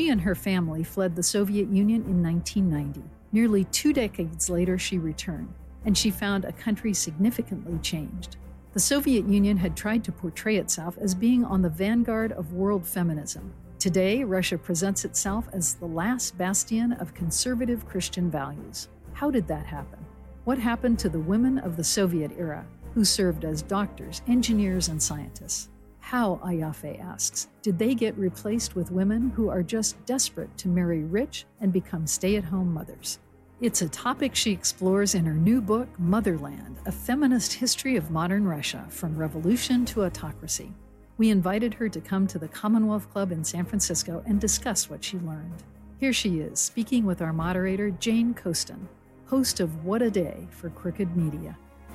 She and her family fled the Soviet Union in 1990. Nearly 2 decades later, she returned, and she found a country significantly changed. The Soviet Union had tried to portray itself as being on the vanguard of world feminism. Today, Russia presents itself as the last bastion of conservative Christian values. How did that happen? What happened to the women of the Soviet era who served as doctors, engineers, and scientists? How, Ayafe asks, did they get replaced with women who are just desperate to marry rich and become stay-at-home mothers? It's a topic she explores in her new book, Motherland, A Feminist History of Modern Russia, From Revolution to Autocracy. We invited her to come to the Commonwealth Club in San Francisco and discuss what she learned. Here she is, speaking with our moderator, Jane Coaston, host of What a Day for Crooked Media.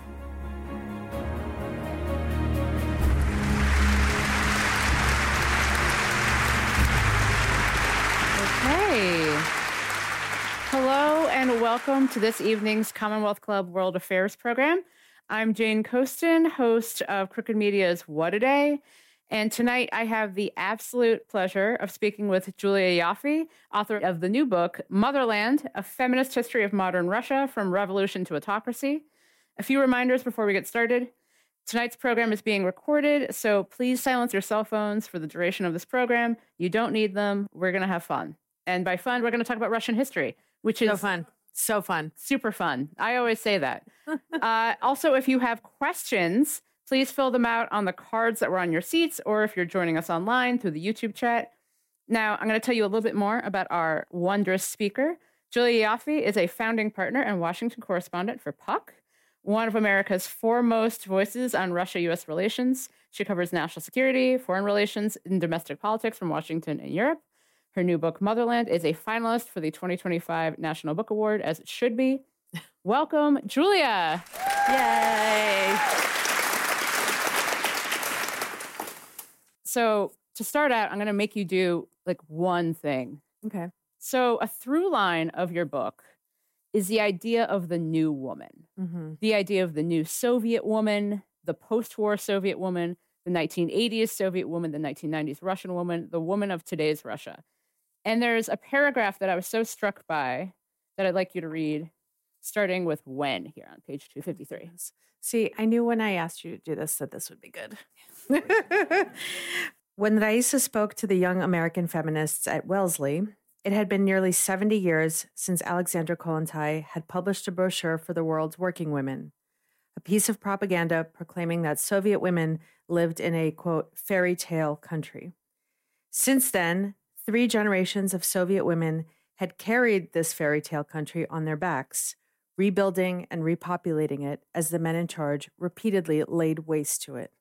Okay. Hello and welcome to this evening's Commonwealth Club World Affairs program. I'm Jane Coaston, host of Crooked Media's What a Day. And tonight I have the absolute pleasure of speaking with Julia Ioffe, author of the new book, Motherland, A Feminist History of Modern Russia, From Revolution to Autocracy. A few reminders before we get started. Tonight's program is being recorded, so please silence your cell phones for the duration of this program. You don't need them. We're going to have fun. And by fun, we're going to talk about Russian history, which is So fun. Super fun. I always say that. Also, if you have questions, please fill them out on the cards that were on your seats, or if you're joining us online through the YouTube chat. Now, I'm going to tell you a little bit more about our wondrous speaker. Julia Ioffe is a founding partner and Washington correspondent for Puck, one of America's foremost voices on Russia-U.S. relations. She covers national security, foreign relations, and domestic politics from Washington and Europe. Her new book, Motherland, is a finalist for the 2025 National Book Award, as it should be. Welcome, Julia. Yay. So to start out, I'm going to make you do like one thing. Okay. So a through line of your book is the idea of the new woman, the idea of the new Soviet woman, the post-war Soviet woman, the 1980s Soviet woman, the 1990s Russian woman, the woman of today's Russia. And there's a paragraph that I was so struck by that I'd like you to read, starting with when here on page 253. See, I knew when I asked you to do this that this would be good. When Raisa spoke to the young American feminists at Wellesley, it had been nearly 70 years since Alexandra Kollontai had published a brochure for the world's working women, a piece of propaganda proclaiming that Soviet women lived in a, quote, fairy tale country. Since then, 3 generations of Soviet women had carried this fairy tale country on their backs, rebuilding and repopulating it as the men in charge repeatedly laid waste to it.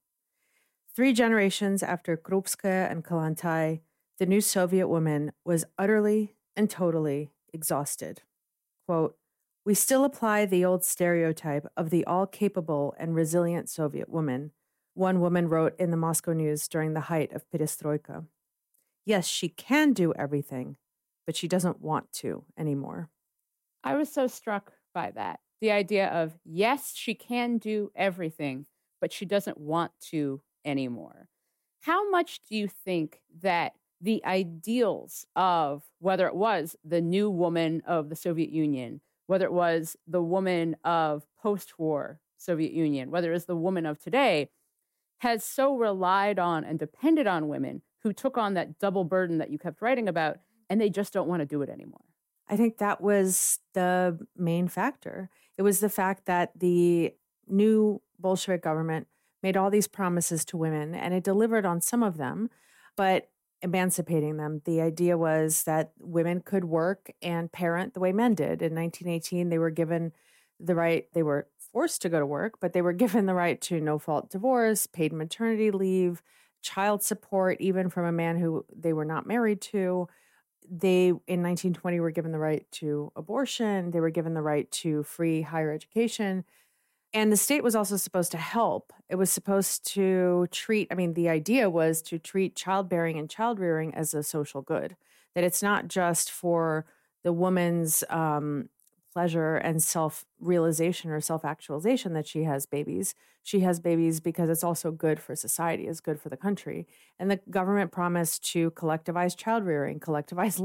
3 generations after Krupskaya and Kollontai, the new Soviet woman was utterly and totally exhausted. Quote, "We still apply the old stereotype of the all-capable and resilient Soviet woman," one woman wrote in the Moscow News during the height of perestroika. Yes, she can do everything, but she doesn't want to anymore. I was so struck by that. The idea of, yes, she can do everything, but she doesn't want to anymore. How much do you think that the ideals of whether it was the new woman of the Soviet Union, whether it was the woman of post-war Soviet Union, whether it's the woman of today, has so relied on and depended on women who took on that double burden that you kept writing about, and they just don't want to do it anymore? I think that was the main factor. It was the fact that the new Bolshevik government made all these promises to women, and it delivered on some of them, but emancipating them. The idea was that women could work and parent the way men did. In 1918, they were given the right, they were forced to go to work, but they were given the right to no-fault divorce, paid maternity leave, child support, even from a man who they were not married to. They, in 1920, were given the right to abortion. They were given the right to free higher education. And the state was also supposed to help. It was supposed to treat, the idea was to treat childbearing and childrearing as a social good, that it's not just for the woman's pleasure and self-realization or self-actualization that she has babies. She has babies because it's also good for society, it's good for the country. And the government promised to collectivize child rearing, collectivize